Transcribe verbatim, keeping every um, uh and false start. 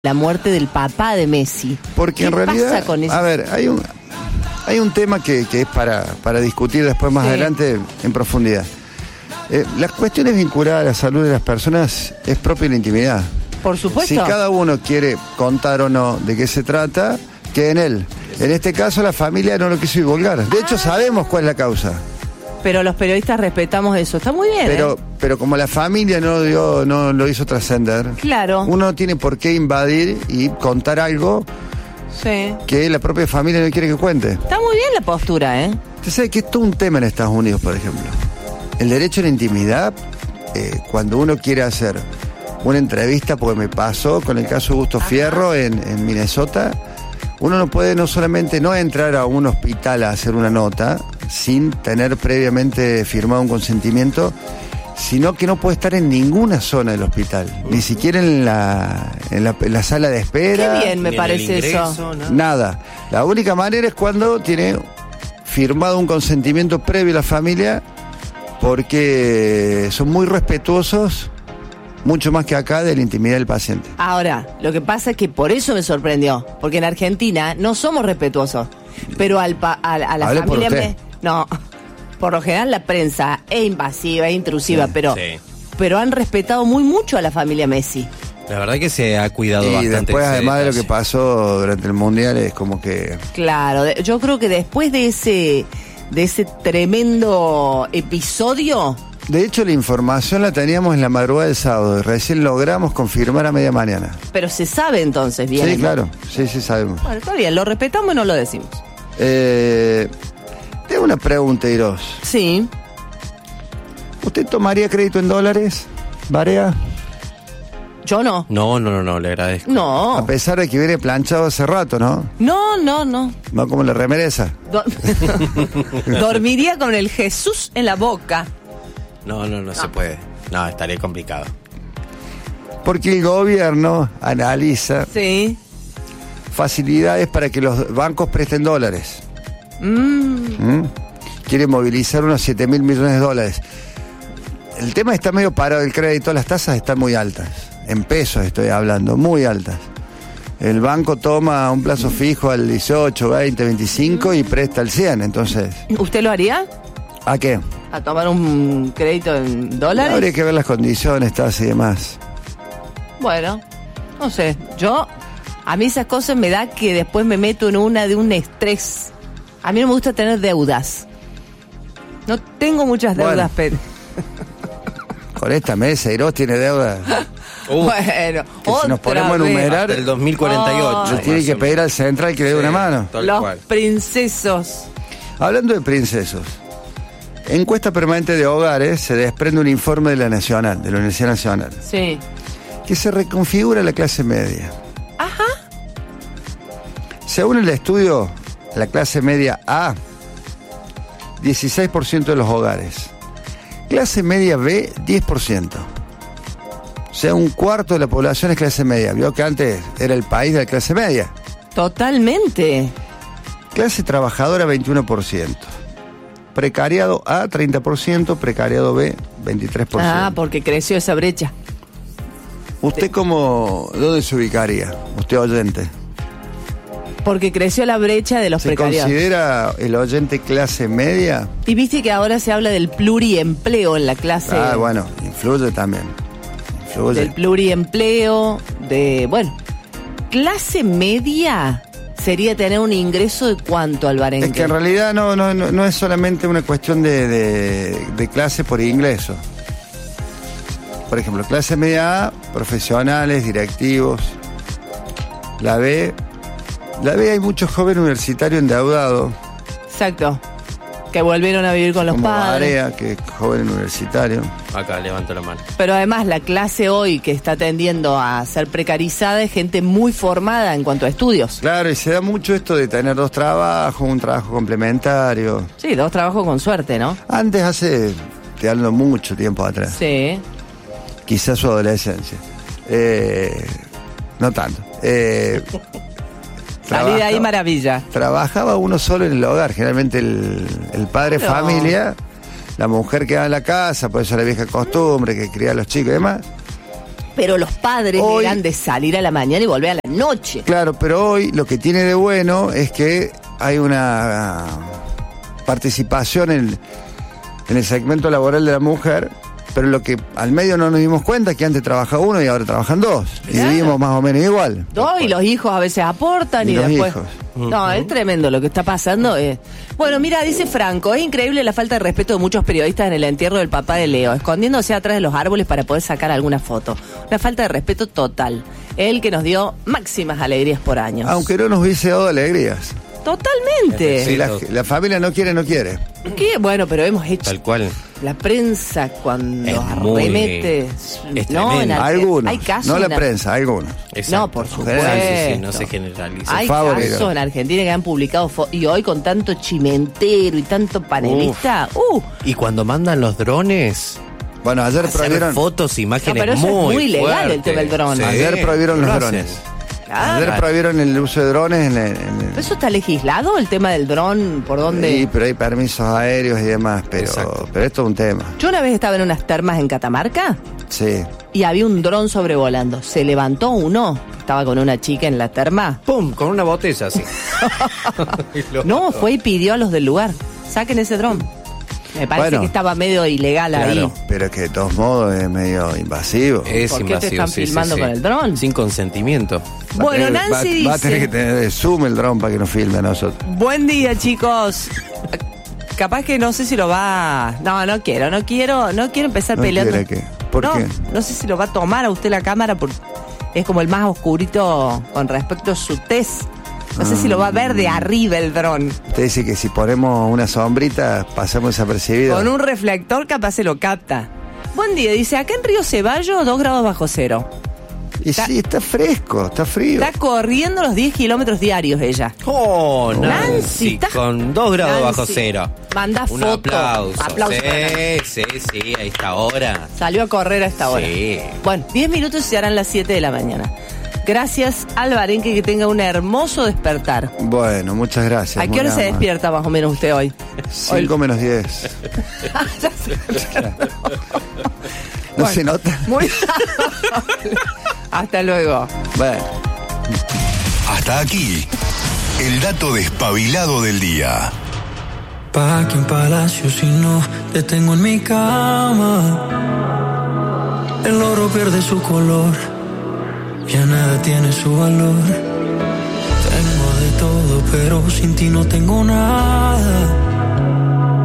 la muerte del papá de Messi. Porque en realidad, pasa con eso? a ver, hay un hay un tema que, que es para, para discutir después más sí. adelante en profundidad. Eh, las cuestiones vinculadas a la salud de las personas es propia de la intimidad. Por supuesto. Si cada uno quiere contar o no de qué se trata, que en él. En este caso la familia no lo quiso divulgar. De hecho, sabemos cuál es la causa. Pero los periodistas respetamos eso. Está muy bien. Pero, ¿eh? pero como la familia no dio, no lo hizo trascender, claro. Uno no tiene por qué invadir y contar algo sí. que la propia familia no quiere que cuente. Está muy bien la postura, ¿eh? Usted sabe que es todo un tema en Estados Unidos, por ejemplo. El derecho a la intimidad, eh, cuando uno quiere hacer una entrevista, porque me pasó con el caso Augusto Ajá. Fierro en, en Minnesota, uno no puede no solamente no entrar a un hospital a hacer una nota sin tener previamente firmado un consentimiento, sino que no puede estar en ninguna zona del hospital, ni siquiera en la, en la, en la sala de espera. Qué bien me parece ingreso, eso. ¿no? Nada. La única manera es cuando tiene firmado un consentimiento previo a la familia, porque son muy respetuosos, mucho más que acá, de la intimidad del paciente. Ahora, lo que pasa es que por eso me sorprendió, porque en Argentina no somos respetuosos, pero al pa, a, a la Hable familia... por Me, no, por lo general la prensa es invasiva, es intrusiva, sí, pero, sí. pero han respetado muy mucho a la familia Messi. La verdad que se ha cuidado y bastante. Y después, además de lo que pasó durante el Mundial, es como que... Claro, yo creo que después de ese, de ese tremendo episodio... De hecho, la información la teníamos en la madrugada del sábado y recién logramos confirmar a media mañana. Pero se sabe entonces bien. Sí, claro, sí, sí sabemos. Bueno, está bien, lo respetamos y no lo decimos. Eh, tengo una pregunta, Iros. Sí. ¿Usted tomaría crédito en dólares, Barea? Yo no. No, no, no, no, le agradezco. No. A pesar de que viene planchado hace rato, ¿no? No, no, no. No como la remeresa. Do- Dormiría con el Jesús en la boca. No, no, no, no se puede. No, estaría complicado. Porque el gobierno analiza sí. facilidades para que los bancos presten dólares. Mm. ¿Mm? Quiere movilizar unos siete mil millones de dólares. El tema está medio parado del crédito, las tasas están muy altas. En pesos estoy hablando, muy altas. El banco toma un plazo fijo al dieciocho, veinte, veinticinco y presta al cien, entonces... ¿Usted lo haría? ¿A qué? ¿A tomar un crédito en dólares? Habría que ver las condiciones, tasas y demás. Bueno, no sé, yo... A mí esas cosas me da que después me meto en una de un estrés. A mí no me gusta tener deudas. No tengo muchas deudas, bueno, pero... Con esta mesa, Iros tiene deudas. Uh, bueno, que si nos ponemos a enumerar... El dos mil cuarenta y ocho. Oh, tiene que pedir al central que le dé sí, una mano. Los cual. Princesos. Hablando de princesos, encuesta permanente de hogares, se desprende un informe de la Nacional, de la Universidad Nacional. Sí. Que se reconfigura la clase media. Ajá. Según el estudio, la clase media A, dieciséis por ciento de los hogares. Clase media B, diez por ciento. O sea, un cuarto de la población es clase media. Vio que antes era el país de la clase media. Totalmente. Clase trabajadora, veintiuno por ciento. Precariado A, treinta por ciento. Precariado B, veintitrés por ciento. Ah, porque creció esa brecha. ¿Usted cómo, dónde se ubicaría? Usted oyente. Porque creció la brecha de los ¿Se precariados. ¿Se considera el oyente clase media? Y viste que ahora se habla del pluriempleo en la clase... Ah, bueno, influye también. Influye. Del pluriempleo, de... Bueno, clase media sería tener un ingreso de cuánto, Alvarenque. Es que en realidad no, no, no, no es solamente una cuestión de, de, de clase por ingreso. Por ejemplo, clase media A, profesionales, directivos. La B... La B hay muchos jóvenes universitarios endeudados. Exacto. Que volvieron a vivir con los como padres. Barea, que es joven universitario. Acá, levanto la mano. Pero además la clase hoy que está tendiendo a ser precarizada es gente muy formada en cuanto a estudios. Claro, y se da mucho esto de tener dos trabajos, un trabajo complementario. Sí, dos trabajos con suerte, ¿no? Antes, hace, te hablo mucho tiempo atrás. Sí. Quizás su adolescencia. Eh, no tanto. Eh... La vida ahí maravilla. Trabajaba uno solo en el hogar, generalmente el, el padre Pero... familia, la mujer quedaba en la casa, por eso la vieja costumbre que cría a los chicos y demás. Pero los padres Hoy- eran de salir a la mañana y volver a la noche. Claro, pero hoy lo que tiene de bueno es que hay una participación en, en el segmento laboral de la mujer, pero lo que al medio no nos dimos cuenta es que antes trabajaba uno y ahora trabajan dos. Y Claro. vivimos más o menos igual. Dos, y los hijos a veces aportan y, Y los después. hijos. No, es tremendo lo que está pasando. eh. Bueno, mira, dice Franco, es increíble la falta de respeto de muchos periodistas en el entierro del papá de Leo, escondiéndose atrás de los árboles para poder sacar alguna foto. Una falta de respeto total. Él que nos dio máximas alegrías por años. Aunque no nos hubiese dado alegrías. Totalmente. Si la, la familia no quiere, no quiere. ¿Qué? Bueno, pero hemos hecho Tal cual. la prensa cuando Es muy- arremete. es no, en tremendo. Arge- Algunos. hay casos No la en Ar- prensa, algunos. Exacto. No, por Sí, supuesto. sí, sí, no se generaliza. Hay favorito. casos en Argentina que han publicado fo- y hoy con tanto chimentero y tanto panelista, uh, Y cuando mandan los drones, Bueno, ayer hacer prohibieron. fotos, imágenes No, pero eso es muy muy legal, el fuertes. tema del dron. Sí, Ayer prohibieron lo los hacen. drones. claro. Ayer prohibieron el uso de drones en el. en el- ¿Eso está legislado, el tema del dron? ¿Por dónde? Sí, pero hay permisos aéreos y demás, pero, Exacto. pero esto es un tema. Yo una vez estaba en unas termas en Catamarca Sí. y había un dron sobrevolando. Se levantó uno, estaba con una chica en la terma. ¡Pum! Con una botella así. Y lo- No, fue y pidió a los del lugar, saquen ese dron. Me parece Bueno. que estaba medio ilegal ahí. Claro. Pero es que de todos modos es medio invasivo. Es ¿Por qué te invasivo, están sí, sí, filmando sí. con el dron? Sin consentimiento. Va a Bueno, tener- Nancy va, va a tener que dice, tener de zoom el dron para que nos filme a nosotros. buen día, chicos. Capaz que no sé si lo va... No, no quiero, no quiero, no quiero empezar ¿No peleando. quiere qué? ¿Por no, qué? no sé si lo va a tomar a usted la cámara porque es como el más oscurito con respecto a su test. No sé si lo va a ver de arriba el dron. Usted dice que si ponemos una sombrita pasamos desapercibido. Con un reflector capaz se lo capta. Buen día, dice, acá en Río Ceballos, dos grados bajo cero. Y sí, está fresco, está frío. Está corriendo los diez kilómetros diarios ella. ¡Oh, Nancy! Nancy, está- Con dos grados Nancy, bajo cero. manda Un foto. aplauso. Aplauso para Nancy. Sí, sí, sí, a esta hora. Salió a correr a esta hora. Sí. Bueno, diez minutos y se harán las siete de la mañana. Gracias al Barenque, que tenga un hermoso despertar. Bueno, muchas gracias. ¿A qué muy hora se amable. despierta más o menos usted hoy? Cinco menos diez. Ya se despertó. ¿No Bueno, se nota? Muy Hasta luego. Bueno. Hasta aquí, el dato despabilado del día. Pa' que en palacio si no te tengo en mi cama. El oro pierde su color, ya nada tiene su valor. Tengo de todo, pero sin ti no tengo nada.